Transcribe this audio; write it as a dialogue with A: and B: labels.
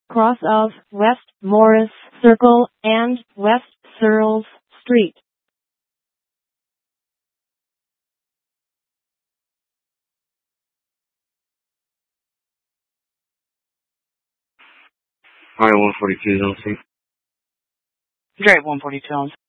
A: cross of West Morris Circle and West Searles Street.
B: Alright, 142 Zone C.
C: Drive 142 on